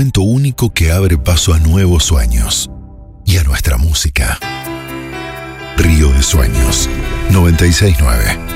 momento único que abre paso a nuevos sueños y a nuestra música. Río de Sueños, 96.9.